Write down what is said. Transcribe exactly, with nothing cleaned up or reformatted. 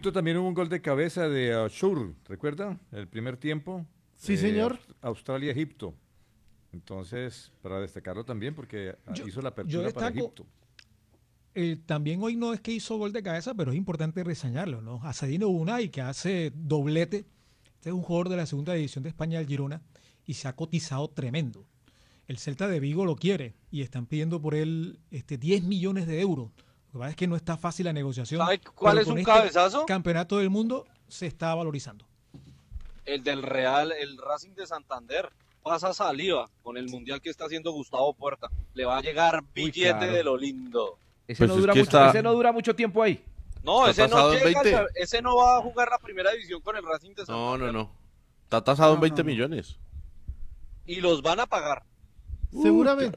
Egipto también hubo un gol de cabeza de uh, Schur, ¿recuerda? El primer tiempo. Sí, señor. Aus- Australia-Egipto. Entonces, para destacarlo también, porque ah, Yo, hizo la yo apertura para destaco, Egipto. eh, también hoy no es que hizo gol de cabeza, pero es importante reseñarlo, ¿no? Asadino Unai, que hace doblete. Este es un jugador de la segunda división de España, del Girona, y se ha cotizado tremendo. El Celta de Vigo lo quiere y están pidiendo por él este, diez millones de euros. Lo que pasa es que no está fácil la negociación, ¿Sabe cuál pero es con un este cabezazo? campeonato del mundo se está valorizando. El del Real, el Racing de Santander. Pasa saliva con el mundial que está haciendo Gustavo Puerta. Le va a llegar billete claro. de lo lindo. Ese, Pues no es dura que mucho, está- ese no dura mucho tiempo ahí. No, Está ese no tasado en llega, veinte. o sea, ese no va a jugar la primera división con el Racing de No, Santander. no, no. Está tasado en No, veinte no, no. millones. Y los van a pagar. Seguramente.